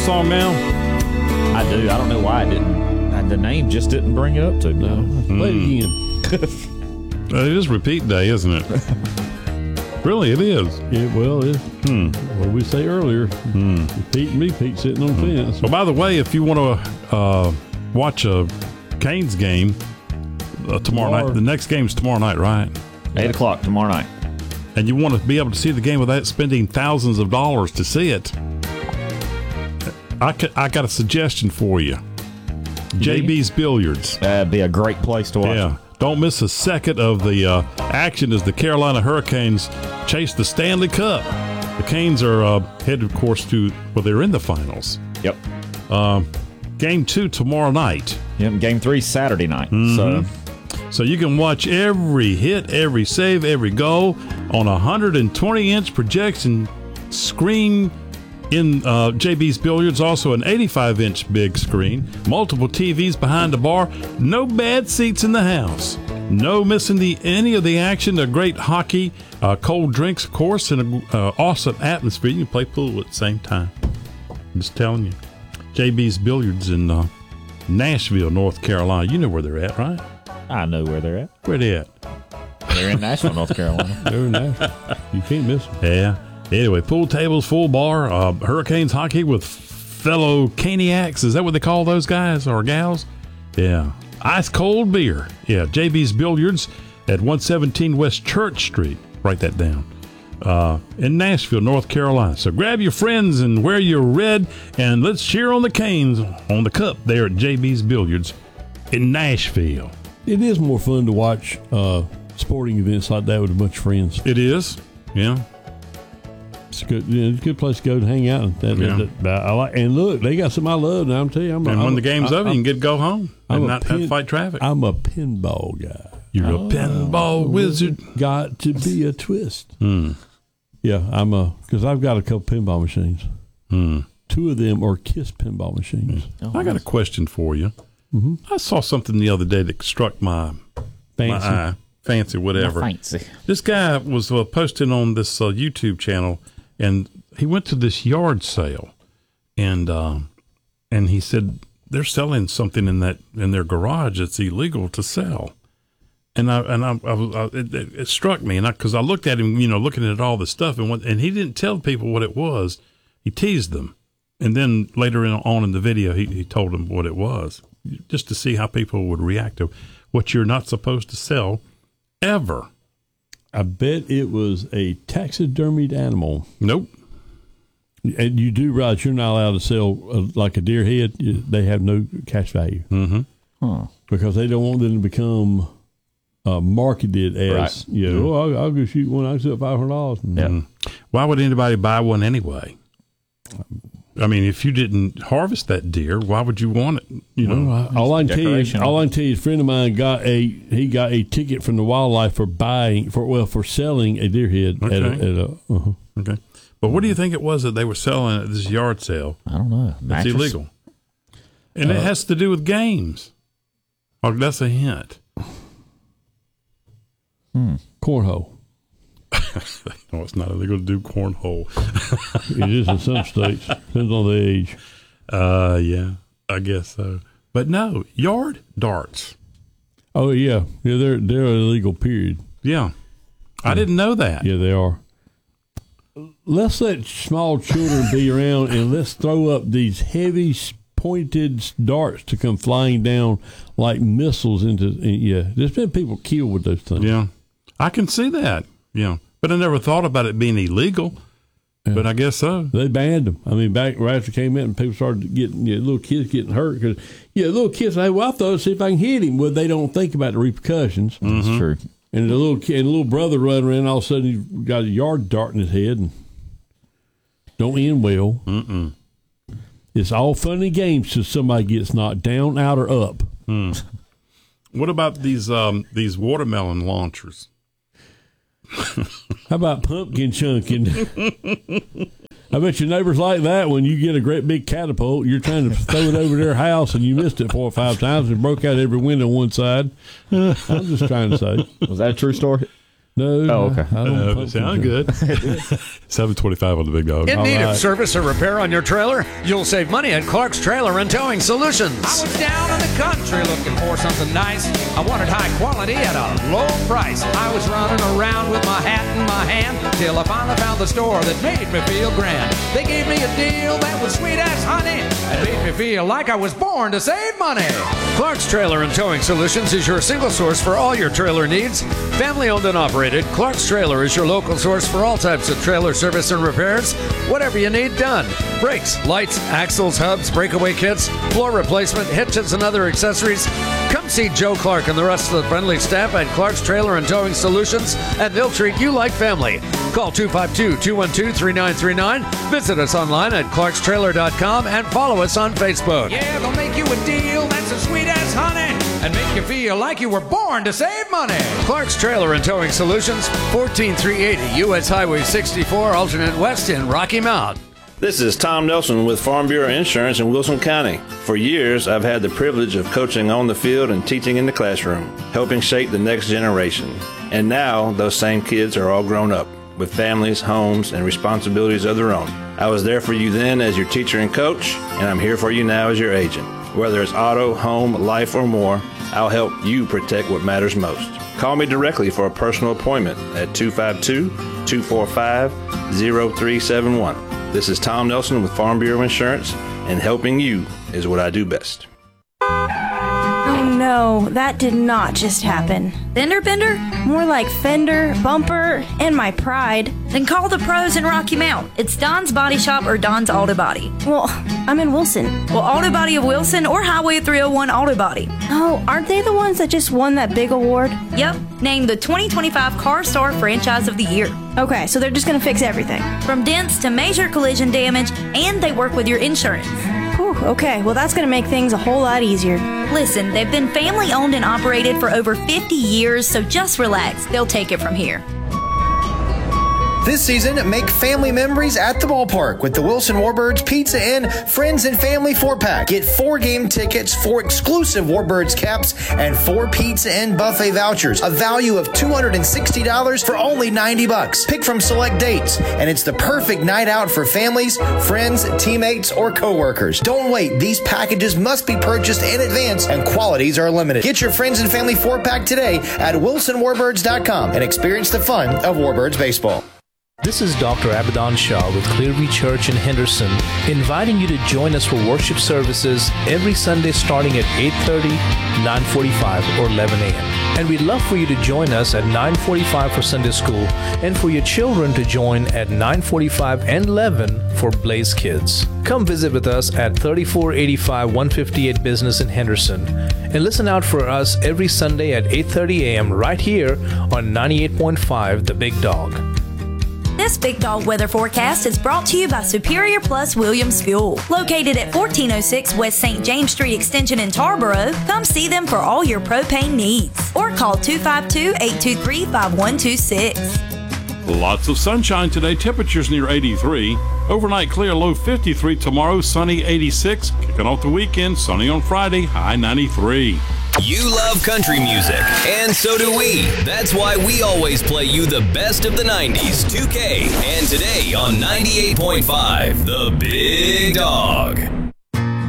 song now? I do. I don't know why I didn't. The name just didn't bring it up to me. No. Play it again. It is repeat day, isn't it? Really, it is. Yeah, well, it's what did we say earlier? Pete and me, Pete sitting on the fence. Well, by the way, if you want to watch a Canes game tomorrow night, the next game's tomorrow night, right? 8 o'clock tomorrow night. And you want to be able to see the game without spending thousands of dollars to see it, I got a suggestion for you. JB's Billiards. That'd be a great place to watch. Yeah. Don't miss a second of the action as the Carolina Hurricanes chase the Stanley Cup. The Canes are headed, of course, they're in the finals. Yep. Game 2 tomorrow night. Yep. Game 3 Saturday night. So you can watch every hit, every save, every goal on a 120-inch projection screen in JB's Billiards. Also an 85-inch big screen, multiple TVs behind the bar, no bad seats in the house, no missing any of the action, a great hockey, cold drinks, of course, and an awesome atmosphere. You can play pool at the same time. I'm just telling you. JB's Billiards in Nashville, North Carolina. You know where they're at, right? I know where they're at. Where they at? They're in Nashville, North Carolina. They're in Nashville. You can't miss them. Yeah. Anyway, pool tables, full bar, Hurricanes hockey with fellow Caniacs. Is that what they call those guys or gals? Yeah. Ice cold beer. Yeah. JB's Billiards at 117 West Church Street. Write that down. In Nashville, North Carolina. So grab your friends and wear your red, and let's cheer on the Canes on the cup there at JB's Billiards in Nashville. It is more fun to watch sporting events like that with a bunch of friends. It is. Yeah. It's good. It's a good place to go and hang out. I like. And look, they got some I love. Now I'm telling you, when the game's over, you can go home and not have to fight traffic. I'm a pinball guy. You're a pinball wizard. Got to be a twist. Yeah, because I've got a couple pinball machines. 2 of them are KISS pinball machines. I got a question for you. I saw something the other day that struck my eye. Fancy, whatever. Fancy. This guy was posting on this YouTube channel, and he went to this yard sale, and he said they're selling something in their garage that's illegal to sell. And it struck me, and because I looked at him, looking at all the stuff, and he didn't tell people what it was. He teased them, and then later on in the video, he told them what it was, just to see how people would react to what you're not supposed to sell ever. I bet it was a taxidermied animal. Nope. And you do realize you're not allowed to sell like a deer head. They have no cash value. Because they don't want them to become marketed as, right. I'll go shoot one. I can sell $500. Why would anybody buy one anyway? I mean, if you didn't harvest that deer, why would you want it? All I can tell you, a friend of mine got a ticket from the wildlife for selling a deer head. Okay. Okay. But what do you think it was that they were selling at this yard sale? I don't know. It's illegal, and it has to do with games. Oh, that's a hint. Cornhole. No, it's not illegal to do cornhole. It is in some states. Depends on the age. Yeah, I guess so. But no, yard darts. Oh yeah, they're illegal. Period. Yeah, I didn't know that. Yeah, they are. Let's let small children be around, and let's throw up these heavy pointed darts to come flying down like missiles into. There's been people killed with those things. Yeah, I can see that. Yeah, but I never thought about it being illegal. Yeah. But I guess so. They banned them. I mean, back right after it came in, and people started getting little kids getting hurt because little kids say, "Well, I thought see if I can hit him." Well, they don't think about the repercussions. That's true. And the little kid, little brother running around, all of a sudden he's got a yard dart in his head, and don't end well. It's all fun and games till somebody gets knocked down, out, or up. What about these watermelon launchers? How about pumpkin chunking? I bet your neighbors like that when you get a great big catapult. You're trying to throw it over their house and you missed it 4 or 5 times and broke out every window on one side. I'm just trying to say. Was that a true story? No. Oh, okay. I don't pump Sound them. good. 725 on the Big Dog. In need right. of service or repair on your trailer? You'll save money at Clark's Trailer and Towing Solutions. I was down in the country looking for something nice. I wanted high quality at a low price. I was running around with my hat in my hand till I finally found the store that made me feel grand. They gave me a deal that was sweet as honey and made me feel like I was born to save money. Clark's Trailer and Towing Solutions is your single source for all your trailer needs. Family owned and operated, Clark's Trailer is your local source for all types of trailer service and repairs. Whatever you need done. Brakes, lights, axles, hubs, breakaway kits, floor replacement, hitches, and other accessories. Come see Joe Clark and the rest of the friendly staff at Clark's Trailer and Towing Solutions, and they'll treat you like family. Call 252-212-3939. Visit us online at clarkstrailer.com and follow us on Facebook. Yeah, they'll make you a deal that's as sweet as honey and make you feel like you were born to save money. Clark's Trailer and Towing Solutions, 14380 U.S. Highway 64, alternate west in Rocky Mount. This is Tom Nelson with Farm Bureau Insurance in Wilson County. For years, I've had the privilege of coaching on the field and teaching in the classroom, helping shape the next generation. And now, those same kids are all grown up, with families, homes, and responsibilities of their own. I was there for you then as your teacher and coach, and I'm here for you now as your agent. Whether it's auto, home, life, or more, I'll help you protect what matters most. Call me directly for a personal appointment at 252-245-0371. This is Tom Nelson with Farm Bureau Insurance, and helping you is what I do best. Oh no, that did not just happen. Fender bender? More like fender, bumper, and my pride. Then call the pros in Rocky Mount. It's Don's Body Shop or Don's Auto Body. Well, I'm in Wilson. Well, Auto Body of Wilson or Highway 301 Auto Body. Oh, aren't they the ones that just won that big award? Yep, named the 2025 Car Star Franchise of the Year. Okay, so they're just gonna fix everything. From dents to major collision damage, and they work with your insurance. Whew, okay, well that's gonna make things a whole lot easier. Listen, they've been family owned and operated for over 50 years, so just relax. They'll take it from here. This season, make family memories at the ballpark with the Wilson Warbirds Pizza Inn Friends and Family 4-Pack. Get 4 game tickets, 4 exclusive Warbirds caps, and 4 Pizza Inn buffet vouchers, a value of $260 for only $90. Pick from select dates, and it's the perfect night out for families, friends, teammates, or coworkers. Don't wait. These packages must be purchased in advance, and quantities are limited. Get your Friends and Family 4-Pack today at wilsonwarbirds.com and experience the fun of Warbirds baseball. This is Dr. Abaddon Shaw with Clearview Church in Henderson, inviting you to join us for worship services every Sunday starting at 8:30, 9:45, or 11 a.m. And we'd love for you to join us at 9:45 for Sunday school and for your children to join at 9:45 and 11 for Blaze Kids. Come visit with us at 3485 158 Business in Henderson and listen out for us every Sunday at 8:30 a.m. right here on 98.5 The Big Dog. This Big Dog weather forecast is brought to you by Superior Plus Williams Fuel. Located at 1406 West St. James Street Extension in Tarboro, come see them for all your propane needs. Or call 252-823-5126. Lots of sunshine today. Temperatures near 83. Overnight clear, low 53. Tomorrow, sunny 86. Kicking off the weekend, sunny on Friday, high 93. You love country music, and so do we. That's why we always play you the best of the 90s, 2K, and today on 98.5, The Big Dog.